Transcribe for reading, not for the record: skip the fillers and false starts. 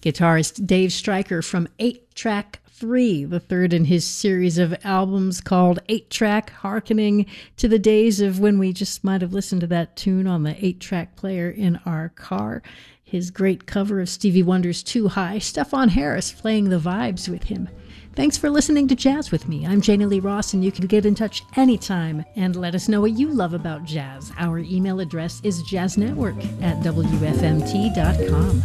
Guitarist Dave Stryker from 8 Track 3, the third in his series of albums called 8 Track, hearkening to the days of when we just might have listened to that tune on the 8-track player in our car. His great cover of Stevie Wonder's Too High, Stephon Harris playing the vibes with him. Thanks for listening to Jazz with me. I'm Janie Lee Ross, and you can get in touch anytime and let us know what you love about jazz. Our email address is jazznetwork@wfmt.com.